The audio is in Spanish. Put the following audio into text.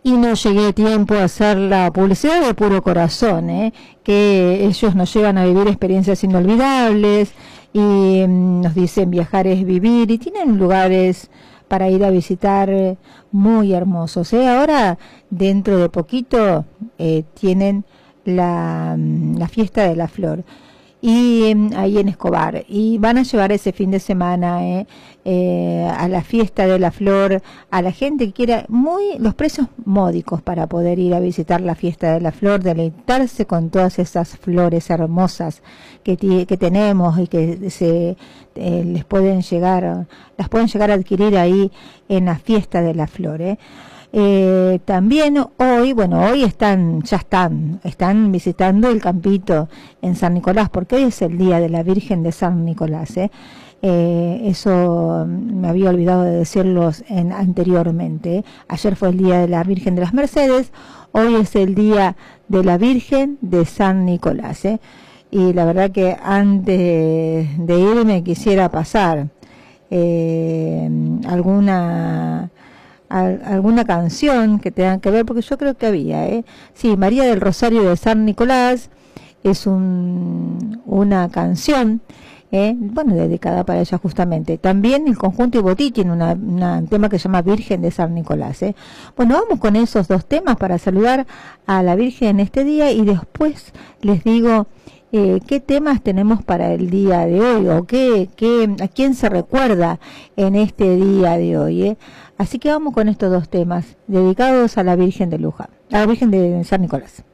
Y no llegué a tiempo a hacer la publicidad de Puro Corazón, que ellos nos llevan a vivir experiencias inolvidables y nos dicen viajar es vivir y tienen lugares para ir a visitar muy hermosos. Ahora, dentro de poquito, tienen la fiesta de la flor y ahí en Escobar, y van a llevar ese fin de semana a la fiesta de la flor a la gente que quiera, los precios módicos para poder ir a visitar la fiesta de la flor, deleitarse con todas esas flores hermosas que tenemos y que las pueden llegar a adquirir ahí en la fiesta de la flor. También hoy están visitando el campito en San Nicolás, porque hoy es el día de la Virgen de San Nicolás. Eso me había olvidado de decirlos anteriormente. Ayer fue el día de la Virgen de las Mercedes, hoy es el día de la Virgen de San Nicolás. Y la verdad que antes de irme quisiera pasar alguna canción que tengan que ver, porque yo creo que había, sí, María del Rosario de San Nicolás es una canción, dedicada para ella justamente. También el conjunto Ibotí tiene un tema que se llama Virgen de San Nicolás. Bueno, vamos con esos dos temas para saludar a la Virgen en este día y después les digo qué temas tenemos para el día de hoy o a quién se recuerda en este día de hoy. Así que vamos con estos dos temas dedicados a la Virgen de Luján, a la Virgen de San Nicolás.